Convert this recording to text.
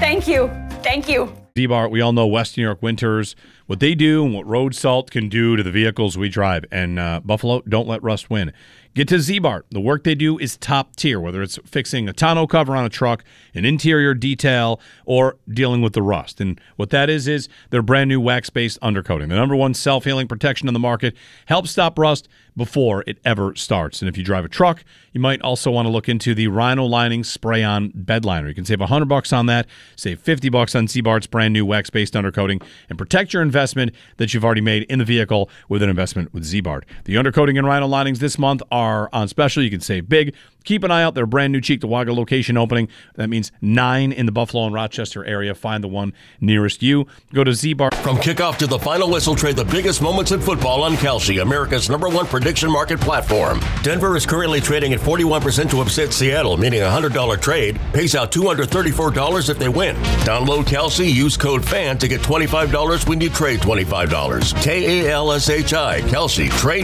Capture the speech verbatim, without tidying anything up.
Thank you. Thank you. Z-Bar, we all know West New York winters, what they do and what road salt can do to the vehicles we drive. And uh, Buffalo, don't let rust win. Get to Z-Bar. The work they do is top tier, whether it's fixing a tonneau cover on a truck, an interior detail, or dealing with the rust. And what that is, is their brand new wax-based undercoating. The number one self-healing protection on the market helps stop rust before it ever starts. And if you drive a truck, you might also want to look into the Rhino Lining Spray-On Bed Liner. You can save one hundred bucks on that, save fifty bucks on Z-Bar's brand new wax-based undercoating, and protect your investment that you've already made in the vehicle with an investment with Z-Bar. The undercoating and Rhino Linings this month are on special. You can save big. Keep an eye out. Their brand new Cheektowaga location opening. That means nine in the Buffalo and Rochester area. Find the one nearest you. Go to Z-Bar. From kickoff to the final whistle, trade the biggest moments in football on Kalshi, America's number one prediction market platform. Denver is currently trading at forty-one percent to upset Seattle, meaning a one hundred dollars trade pays out two hundred thirty-four dollars if they win. Download Kalshi, use code FAN to get twenty-five dollars when you trade twenty-five dollars. K A L S H I, Kalshi. Trade